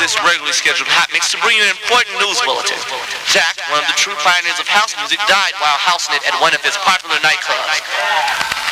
this regularly scheduled hot mix to bring you an important news bulletin. Jack, one of the true pioneers of house music, died while housing it at one of his popular nightclubs.